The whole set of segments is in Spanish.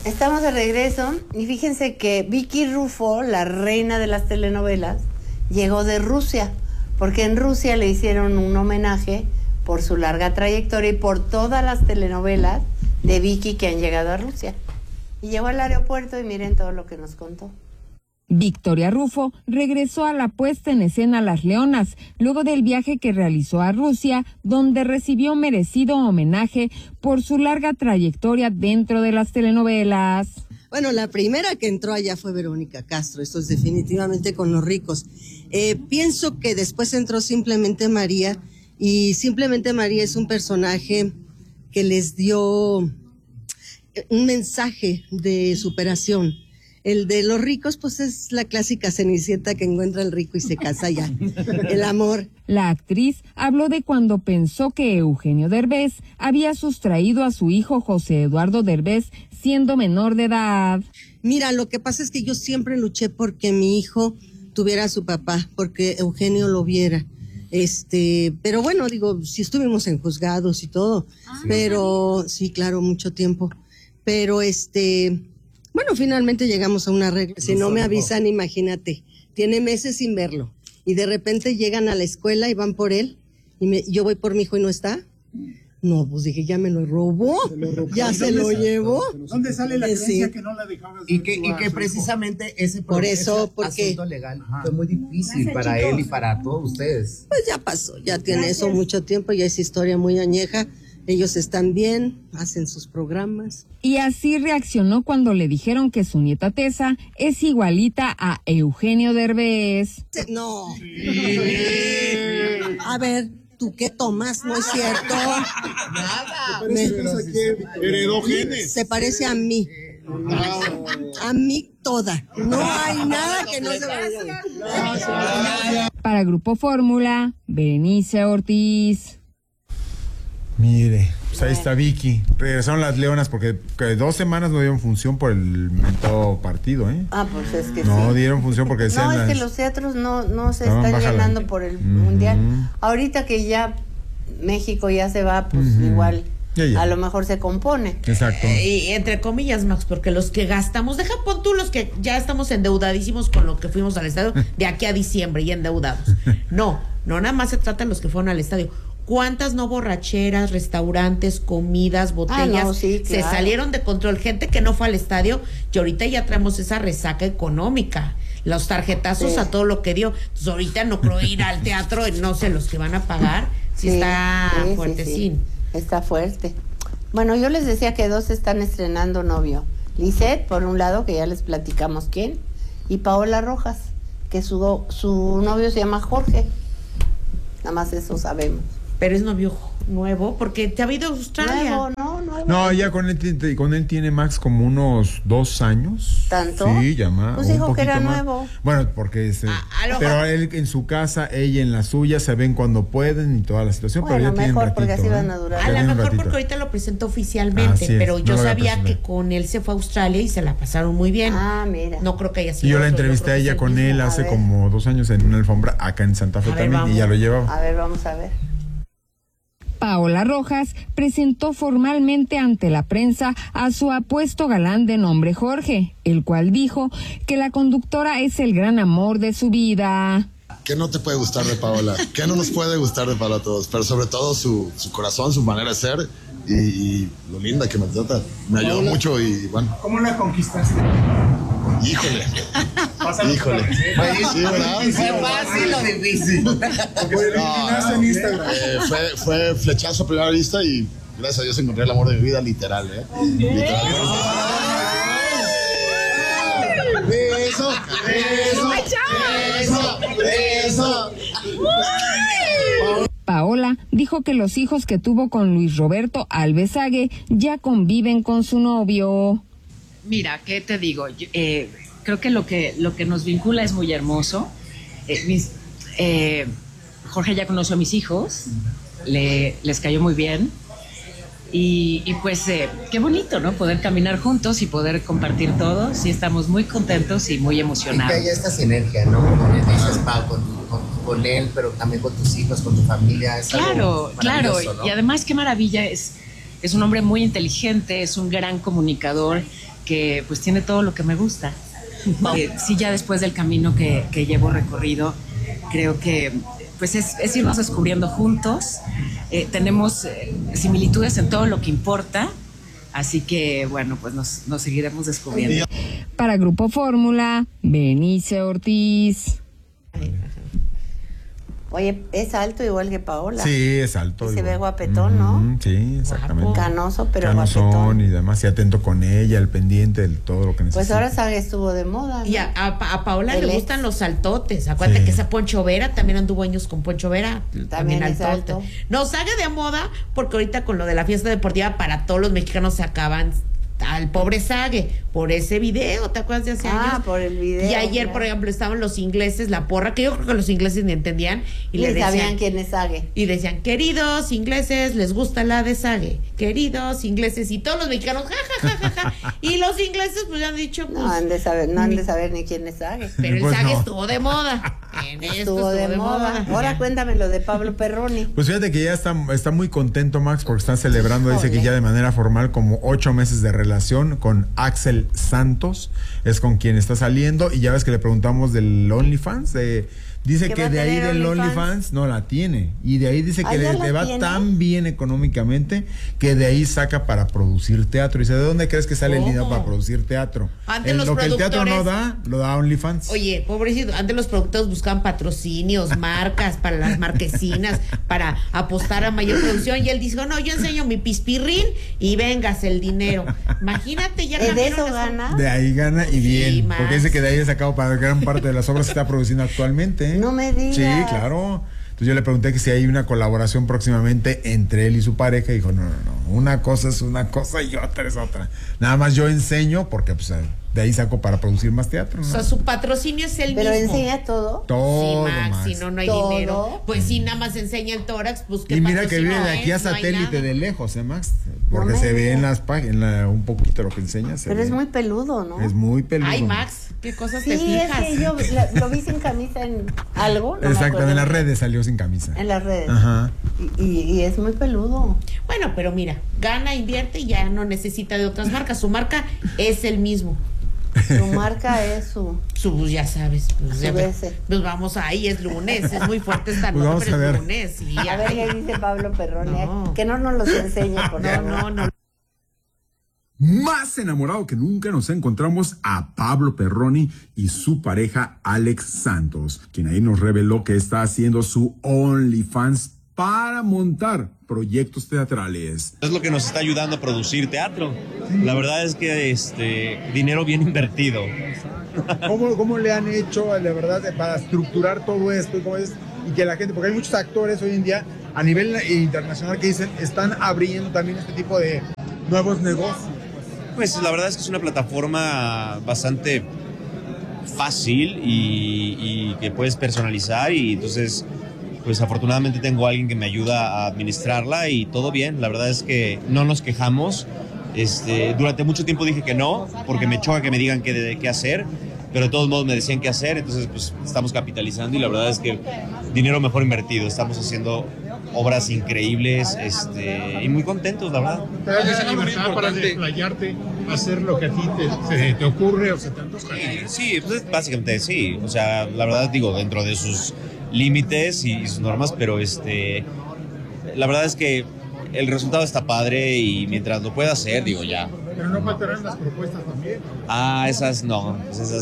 Estamos de regreso y fíjense que Vicky Rufo, la reina de las telenovelas, llegó de Rusia, porque en Rusia le hicieron un homenaje por su larga trayectoria y por todas las telenovelas de Vicky que han llegado a Rusia. Y llegó al aeropuerto y miren todo lo que nos contó. Victoria Rufo regresó a la puesta en escena Las Leonas, luego del viaje que realizó a Rusia, donde recibió merecido homenaje por su larga trayectoria dentro de las telenovelas. Bueno, la primera que entró allá fue Verónica Castro, esto es definitivamente con Los Ricos. Pienso que después entró Simplemente María, y Simplemente María es un personaje que les dio un mensaje de superación. El de Los Ricos, pues es la clásica Cenicienta que encuentra el rico y se casa ya. El amor. La actriz habló de cuando pensó que Eugenio Derbez había sustraído a su hijo José Eduardo Derbez siendo menor de edad. Mira, lo que pasa es que yo siempre luché porque mi hijo tuviera a su papá, porque Eugenio lo viera. Pero bueno, digo, sí estuvimos en juzgados y todo, pero sí, claro, mucho tiempo. Pero bueno, finalmente llegamos a una regla. Si no me avisan, imagínate, tiene meses sin verlo. Y de repente llegan a la escuela y van por él. Y yo voy por mi hijo y no está. No, pues dije, ya me lo robó. Ya se lo llevó. ¿Dónde sale la creencia que no la dejabas? Y que precisamente ese asunto legal fue muy difícil para él y para todos ustedes. Pues ya pasó, ya tiene eso mucho tiempo, ya es historia muy añeja. Ellos están bien, hacen sus programas. Y así reaccionó cuando le dijeron que su nieta Tessa es igualita a Eugenio Derbez. No. A ver, ¿tú qué tomas? No es cierto. Nada. Heredó genes. Se parece a mí. A mí toda. No hay nada que no se vaya. Para Grupo Fórmula, Berenice Ortiz. Mire, pues ahí está Vicky. Regresaron Las Leonas porque 2 semanas no dieron función por el mentado partido, ¿eh? Ah, pues es que no dieron función porque decían... No, es que los teatros no se están llenando por el mundial. Ahorita que ya México ya se va, pues igual... A lo mejor se compone. Exacto. Y entre comillas, Max, porque los que gastamos, pon tú los que ya estamos endeudadísimos con lo que fuimos al estadio de aquí a diciembre y endeudados. No nada más se trata de los que fueron al estadio. ¿Cuántas no borracheras, restaurantes, comidas, botellas se salieron de control? Gente que no fue al estadio y ahorita ya traemos esa resaca económica. Los tarjetazos a todo lo que dio. Entonces ahorita no creo ir al teatro, no sé, los que van a pagar, está fuertecín. Está fuerte. Bueno, yo les decía que 2 están estrenando novio. Lisette, por un lado, que ya les platicamos quién, y Paola Rojas, que su novio se llama Jorge. Nada más eso sabemos. Pero es novio nuevo, porque te ha ido a Australia. Nuevo. No, ya con él tiene Max como unos 2 años. ¿Tanto? Sí, ya más. Pues dijo que era nuevo. Bueno, porque pero él en su casa, ella en la suya, se ven cuando pueden y toda la situación. Bueno, pero ya mejor porque así van a durar. A lo mejor porque ahorita lo presentó oficialmente, pero yo sabía que con él se fue a Australia y se la pasaron muy bien. Ah, mira. No creo que haya sido. Y yo la entrevisté a ella con él hace como 2 años en una alfombra acá en Santa Fe también, y ya lo llevaba. A ver, vamos a ver. Paola Rojas presentó formalmente ante la prensa a su apuesto galán de nombre Jorge, el cual dijo que la conductora es el gran amor de su vida. ¿Qué no te puede gustar de Paola? ¿Qué no nos puede gustar de Paola a todos? Pero sobre todo su corazón, su manera de ser y lo linda que me trata. Me ayudó mucho y bueno. ¿Cómo la conquistaste? Híjole. Sí, ¿verdad? ¿Fue fácil o difícil? En Instagram. Fue flechazo a primera vista y gracias a Dios encontré el amor de mi vida, literal, Eso. Paola dijo que los hijos que tuvo con Luis Roberto Alvesague ya conviven con su novio. Mira, ¿qué te digo? Creo que lo que nos vincula es muy hermoso. Jorge ya conoció a mis hijos, les cayó muy bien. Y pues qué bonito, ¿no? Poder caminar juntos y poder compartir todo. Sí, estamos muy contentos y muy emocionados. Y que haya esta sinergia, ¿no? Como dices, Pau, con él, pero también con tus hijos, con tu familia. Es claro, claro. ¿No? Y además qué maravilla es un hombre muy inteligente, es un gran comunicador, que pues tiene todo lo que me gusta. Sí, ya después del camino que llevo recorrido, creo que pues es irnos descubriendo juntos. Tenemos similitudes en todo lo que importa, así que bueno, pues nos seguiremos descubriendo. Para Grupo Fórmula, Benice Ortiz. Oye, es alto igual que Paola. Sí, es alto. Y se igual. ve guapetón, ¿no? Sí, exactamente. Canoso, pero Canosón guapetón. y demás, y atento con ella, el pendiente, todo lo que necesita. Pues ahora Saga estuvo de moda, ¿no? Y a Paola El le ex. gustan los saltotes. Acuérdate Sí. que esa Poncho Vera también anduvo años con Poncho Vera. También es altote. alto. No, Saga de moda, porque ahorita con lo de la fiesta deportiva, para todos los mexicanos se acaban al pobre Sague por ese video, ¿te acuerdas de hace años? Ah, por el video. Y ayer, claro. por ejemplo, estaban los ingleses, la porra, que yo creo que los ingleses ni entendían, y Ni le decían, sabían quién es Sague. y decían, queridos ingleses, les gusta la de Sague, queridos ingleses, y todos los mexicanos, ja, ja, ja, ja, ja. Y los ingleses, pues ya han dicho, pues, No han de saber ni quién es Sague. pero el Pues Sague no. estuvo de moda. En esto Estuvo de moda. Ahora Ya. cuéntame lo de Pablo Perroni. Pues fíjate que ya está muy contento Max porque están celebrando, dice Híjole. que ya de manera formal como 8 meses de relación con Axel Santos, es con quien está saliendo, y ya ves que le preguntamos del OnlyFans, dice ¿Que que va a de ahí tener del OnlyFans? OnlyFans no la tiene, y de ahí dice ¿Ah, que ya le la va tiene? tan bien económicamente que de ahí saca para producir teatro. Dice, ¿de dónde crees que sale el dinero para producir teatro? Antes los Lo que el teatro no productores- da, lo da OnlyFans. Oye, pobrecito, antes los productores buscaban patrocinios, marcas para las marquesinas, para apostar a mayor producción, y él dijo, no, yo enseño mi pispirrín y vengas el dinero. Imagínate, ya ¿De cambiaron eso las- gana? De ahí gana y Sí, bien, Max. porque dice que de ahí ha sacado para gran parte de las obras que está produciendo actualmente. No me digas. Sí, claro. Entonces yo le pregunté que si hay una colaboración próximamente entre él y su pareja, y dijo, no, una cosa es una cosa y otra es otra. Nada más yo enseño porque pues de ahí saco para producir más teatro, O ¿no? sea, su patrocinio es el Pero mismo. enseña todo. Todo, Sí, Max, Max. si no hay ¿Todo? dinero. Pues si nada más enseña el tórax, pues qué Y mira que patrocinio viene de aquí a es, no hay satélite nada. de lejos, Max, porque No me se ve en digas. las páginas, un poquito lo que enseña. se Pero es ve. muy peludo, ¿no? Es muy peludo. Ay, Max, qué cosas Sí, te es fijas. que yo lo vi sin camisa en algo. No me Exacto, acuerdo. en las redes salió sin camisa. En las redes. Ajá. Y es muy peludo. Bueno, pero mira, gana, invierte y ya no necesita de otras marcas. Su marca es el mismo. Su marca es su... Pues ya sabes, pues, Su ya BS. pues vamos ahí, es lunes, es muy fuerte esta Pues nota, vamos pero a es ver. lunes. Sí, A ver ay. qué dice Pablo Perroni. No. Que no nos los enseñe, por favor. No. Más enamorado que nunca nos encontramos a Pablo Perroni y su pareja Alex Santos, quien ahí nos reveló que está haciendo su OnlyFans para montar proyectos teatrales. Es lo que nos está ayudando a producir teatro. La verdad es que dinero bien invertido. ¿Cómo le han hecho, de verdad, para estructurar todo esto y que la gente, porque hay muchos actores hoy en día a nivel internacional que dicen, están abriendo también este tipo de nuevos negocios? Pues la verdad es que es una plataforma bastante fácil y que puedes personalizar, y entonces pues afortunadamente tengo a alguien que me ayuda a administrarla y todo bien. La verdad es que no nos quejamos. Durante mucho tiempo dije que no, porque me choca que me digan qué hacer, pero de todos modos me decían qué hacer, entonces pues estamos capitalizando y la verdad es que dinero mejor invertido. Estamos haciendo obras increíbles y muy contentos, la verdad. Pero es esa libertad para desplayarte, hacer lo que a ti te ocurre o se te antoja. Sí, pues básicamente sí. O sea, la verdad digo, dentro de sus límites y sus normas, pero la verdad es que el resultado está padre y mientras lo pueda hacer, digo, ya. Pero no faltarán las propuestas también. Ah, esas no,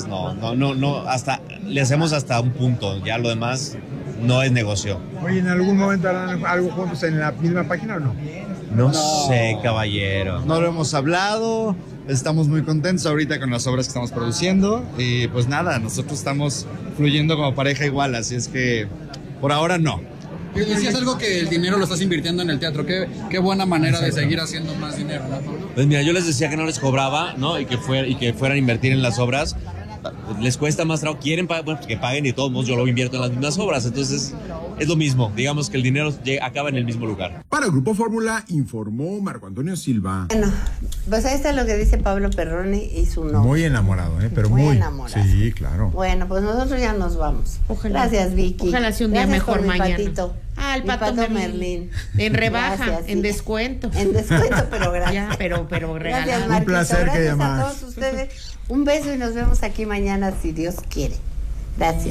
hasta le hacemos hasta un punto, ya lo demás no es negocio. Oye, ¿en algún momento harán algo juntos en la misma página o no? No sé, caballero. No lo hemos hablado, estamos muy contentos ahorita con las obras que estamos produciendo y pues nada, nosotros estamos fluyendo como pareja igual, así es que por ahora no. Y decías algo que el dinero lo estás invirtiendo en el teatro, qué buena manera de seguir haciendo más dinero, ¿no, Pablo? Pues mira, yo les decía que no les cobraba, ¿no? Y que fueran a invertir en las obras. Les cuesta más trabajo, quieren pagar, bueno, pues que paguen y de todos modos yo lo invierto en las mismas obras, entonces es lo mismo, digamos que el dinero acaba en el mismo lugar. Para el Grupo Fórmula informó Marco Antonio Silva. Bueno, pues ahí está lo que dice Pablo Perroni y su novio. Muy enamorado, pero Muy muy enamorado. Sí, claro. Bueno, pues nosotros ya nos vamos. Ojalá. Gracias, Vicky. Ojalá sea un día Gracias mejor por mi mañana. patito. Ah, el Mi pato Merlín. Merlín. En rebaja, Gracias, en sí. descuento. En descuento, pero gracias. Ya, pero regalado. Gracias, Marquito. placer que Gracias a llamas. todos sus ustedes. Un beso y nos vemos aquí mañana si Dios quiere. Gracias.